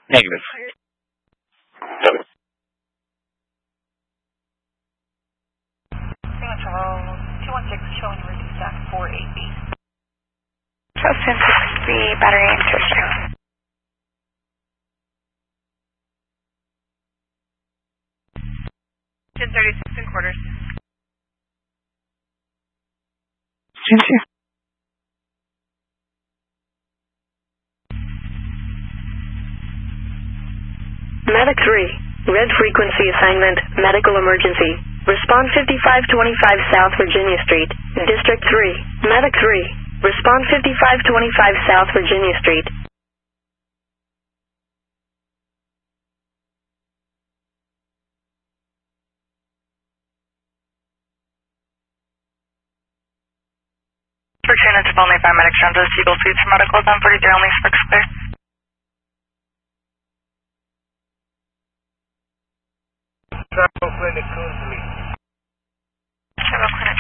Negative. Signature roll 216 showing reduced at 480. Justin 6 battery and twister. 1036 and quarters. Thank you. Medic 3, red frequency assignment, medical emergency. Respond 5525 South Virginia Street, District 3. Medic 3, respond 5525 South Virginia Street. For units of only paramedics around those Eagle Suites for medical, 1043 only, Sparks clear. Travel Clinic Coonsley. Travel Clinic.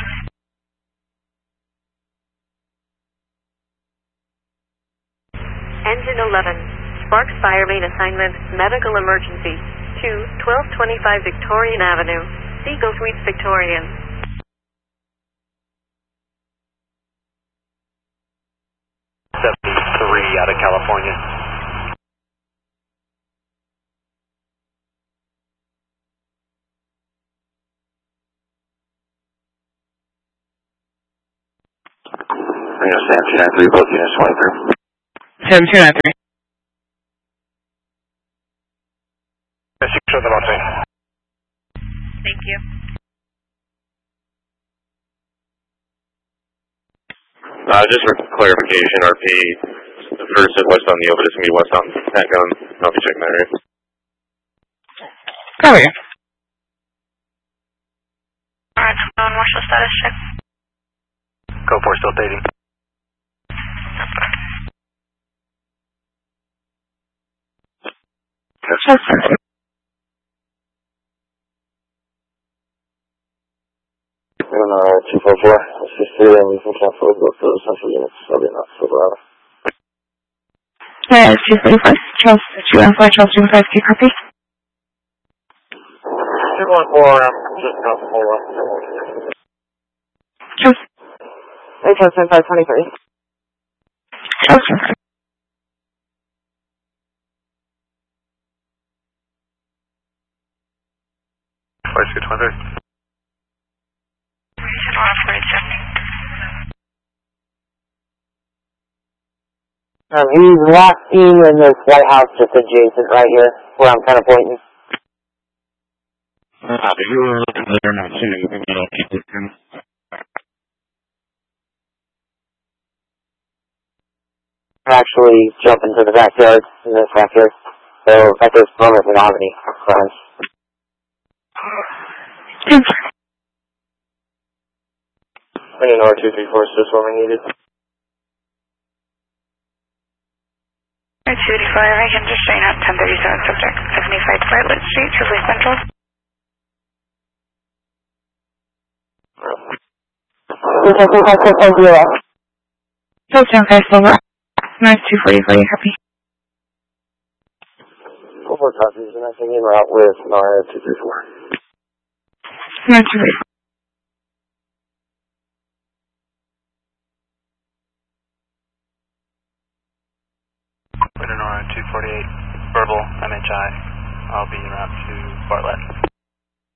Engine 11, Sparks Fire Main assignment, medical emergency. 1225 Victorian Avenue, Eagle Suites Victorian. Out of California. Rio Sam 293, both units 23. 7293. Show them outside. Thank you. Just for clarification, RP, the first is west on Neil, but it's going to be west on Patcon. I'll be checking that area. Oh, yeah. Alright, what's the status check? Go for still dating. Justin. And 244, let's just do that. We can cancel it, go for the central units. I'll be enough for that. Yeah, it's 245. Charles, 215, Charles 215, can you copy? 214, just got the whole lot. Charles. Hey, Charles 523. Charles 25. Flight 623. He's walking in this White House just adjacent right here, where I'm kind of pointing. If you were looking at it, not seeing anything, I'll keep looking. Actually jump into the backyard, in this backyard. So, backyard's permanently on me. Bringing R234 assist when we needed. Alright, 285, I can just train out 1037 subject, 75 Flightlet Street, Tripoli Central. Charles 75 Silver. Nice 244, you happy? Over copies, and I think in route with Nara 234. Nice 244. Winter 248, verbal, MHI. I'll be en route to Bartlett.